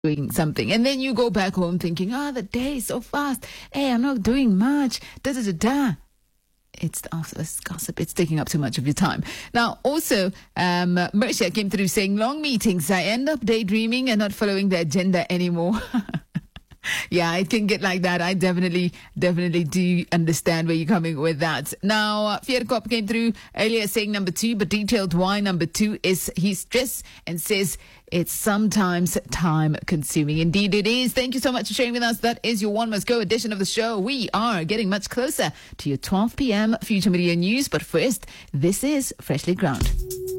doing something. And then you go back home thinking, the day is so fast. Hey, I'm not doing much. Da da da da. It's after this gossip. It's taking up too much of your time. Now, also, Marsha came through saying, long meetings. I end up daydreaming and not following the agenda anymore. Yeah, it can get like that. I definitely do understand where you're coming with that. Now, Fierkop came through earlier saying number 2, but detailed why number 2 is he's stressed and says it's sometimes time consuming. Indeed it is. Thank you so much for sharing with us. That is your One Must Go edition of the show. We are getting much closer to your 12 p.m. Future Media News. But first, this is Freshly Ground.